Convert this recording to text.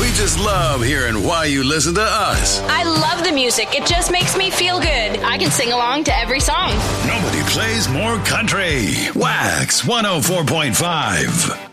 We just love hearing why you listen to us. I love the music. It just makes me feel good. I can sing along to every song. Nobody plays more country. Wax 104.5.